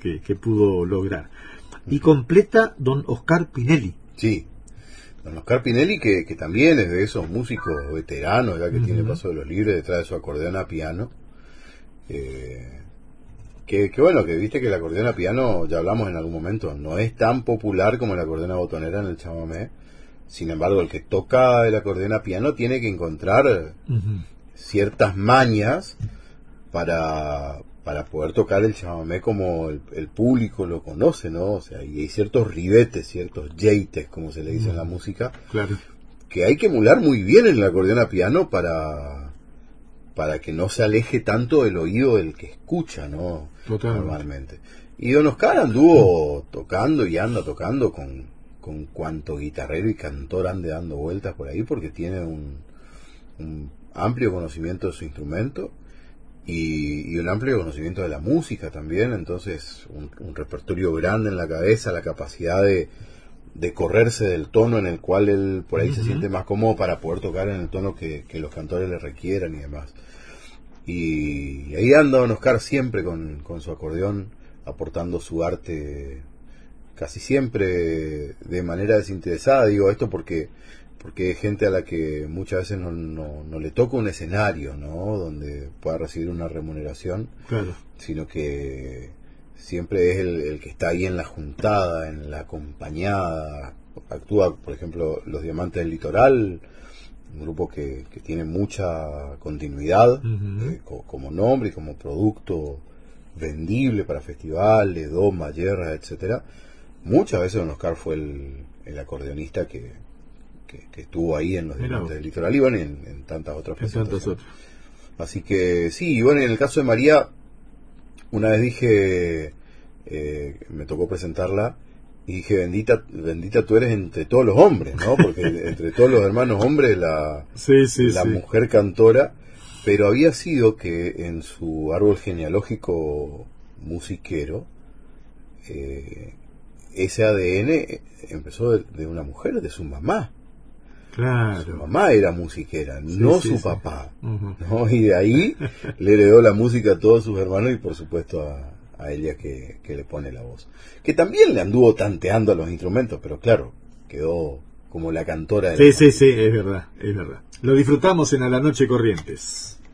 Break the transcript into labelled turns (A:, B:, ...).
A: que pudo lograr. Y completa don Oscar Pinelli.
B: Sí, don Oscar Pinelli, que también es de esos músicos veteranos, ya que tiene Paso de los Libres detrás de su acordeón a piano. Que bueno, que viste que el acordeón a piano, ya hablamos en algún momento, no es tan popular como el acordeón a botonera en el chamamé. Sin embargo, el que toca el acordeón a piano tiene que encontrar ciertas mañas para poder tocar el chamamé como el público lo conoce, ¿no? O sea, y hay ciertos ribetes, ciertos yeites, como se le dice en la música,
A: Claro.
B: que hay que emular muy bien en el acordeón a piano para que no se aleje tanto del oído del que escucha, ¿no?
A: Totalmente.
B: Normalmente. Y don Oscar anduvo tocando y anda tocando con cuanto guitarrero y cantor ande dando vueltas por ahí, porque tiene un amplio conocimiento de su instrumento y un amplio conocimiento de la música también. Entonces un repertorio grande en la cabeza, la capacidad de correrse del tono en el cual él por ahí se siente más cómodo para poder tocar en el tono que los cantores le requieran y demás. Y ahí anda don Oscar siempre con su acordeón, aportando su arte casi siempre de manera desinteresada. Digo esto porque hay gente a la que muchas veces no le toca un escenario, ¿no?, donde pueda recibir una remuneración,
A: Claro.
B: sino que siempre es el que está ahí en la juntada, en la acompañada. Actúa, por ejemplo, Los Diamantes del Litoral, un grupo que tiene mucha continuidad como nombre y como producto vendible para festivales, doma, yerra, etcétera. Muchas veces don Oscar fue el acordeonista que estuvo ahí en Los Diamantes del Litoral y bueno, en tantas otras presentaciones. Así que sí, y bueno, en el caso de María, una vez dije, me tocó presentarla y dije, bendita tú eres entre todos los hombres, ¿no? Porque entre todos los hermanos hombres la mujer cantora, pero había sido que en su árbol genealógico musiquero, ese ADN empezó de una mujer, de su mamá.
A: Claro.
B: Su mamá era musiquera, no su papá, ¿no? Y de ahí le heredó la música a todos sus hermanos y por supuesto a ella que le pone la voz. Que también le anduvo tanteando a los instrumentos, pero claro, quedó como la cantora de
A: Sí, es verdad. Lo disfrutamos en A la Noche Corrientes.